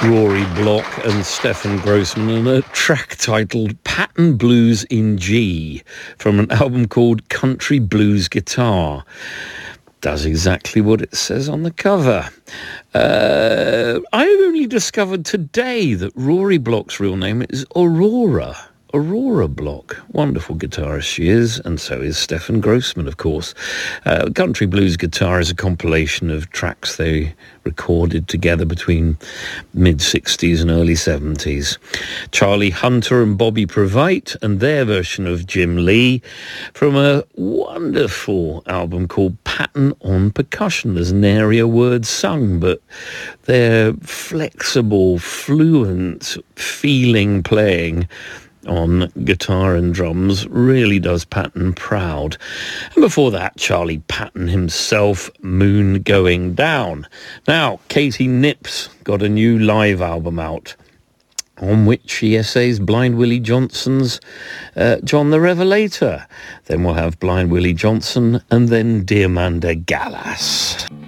Rory Block and Stefan Grossman, and a track titled Pattern Blues in G from an album called Country Blues Guitar. Does exactly what it says on the cover. I only discovered today that Rory Block's real name is Aurora. Aurora Block. Wonderful guitarist she is, and so is Stefan Grossman, of course. Country Blues Guitar is a compilation of tracks they recorded together between mid-60s and early 70s. Charlie Hunter and Bobby Provite and their version of Jim Lee from a wonderful album called Pattern on Percussion. There's nary a word sung, but their flexible, fluent, feeling playing on guitar and drums really does Patton proud. And before that, Charlie Patton himself, Moon Going Down. Now, Katie Nips got a new live album out on which she essays Blind Willie Johnson's John the Revelator. Then we'll have Blind Willie Johnson and then Diamanda Gallas.